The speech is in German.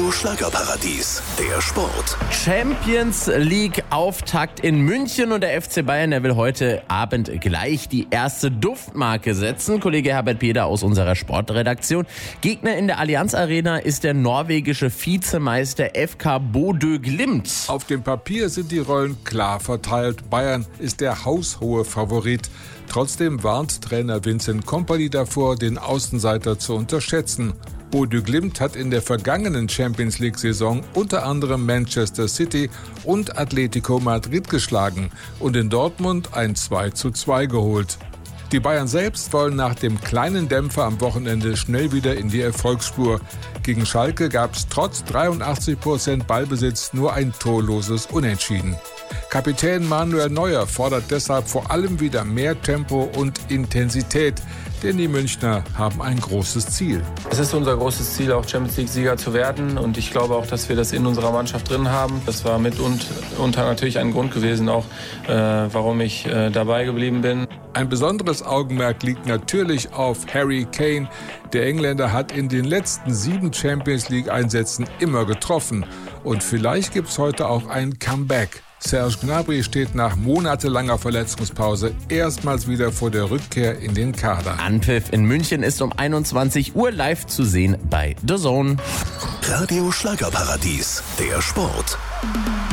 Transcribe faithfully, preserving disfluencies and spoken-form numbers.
Radio Schlagerparadies, der Sport. Champions League Auftakt in München und der F C Bayern, der will heute Abend gleich die erste Duftmarke setzen. Kollege Herbert Peder aus unserer Sportredaktion. Gegner in der Allianz Arena ist der norwegische Vizemeister F K Bodø Glimt. Auf dem Papier sind die Rollen klar verteilt. Bayern ist der haushohe Favorit. Trotzdem warnt Trainer Vincent Kompany davor, den Außenseiter zu unterschätzen. Bodø Glimt hat in der vergangenen Champions League-Saison unter anderem Manchester City und Atletico Madrid geschlagen und in Dortmund ein zwei zu zwei geholt. Die Bayern selbst wollen nach dem kleinen Dämpfer am Wochenende schnell wieder in die Erfolgsspur. Gegen Schalke gab es trotz dreiundachtzig Prozent Ballbesitz nur ein torloses Unentschieden. Kapitän Manuel Neuer fordert deshalb vor allem wieder mehr Tempo und Intensität, denn die Münchner haben ein großes Ziel. Es ist unser großes Ziel, auch Champions League-Sieger zu werden, und ich glaube auch, dass wir das in unserer Mannschaft drin haben. Das war mit und unter natürlich ein Grund gewesen, auch äh, warum ich äh, dabei geblieben bin. Ein besonderes Augenmerk liegt natürlich auf Harry Kane. Der Engländer hat in den letzten sieben Champions League-Einsätzen immer getroffen. Und vielleicht gibt es heute auch ein Comeback. Serge Gnabry steht nach monatelanger Verletzungspause erstmals wieder vor der Rückkehr in den Kader. Anpfiff in München ist um einundzwanzig Uhr live zu sehen bei D A Z N. Radio Schlagerparadies, der Sport.